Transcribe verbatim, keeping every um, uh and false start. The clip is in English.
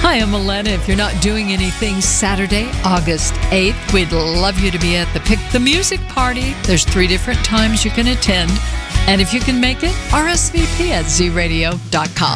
Hi, I'm Elena. If you're not doing anything Saturday, August eighth, we'd love you to be at the Pick the Music Party. There's three different times you can attend. And if you can make it, R S V P at z radio dot com.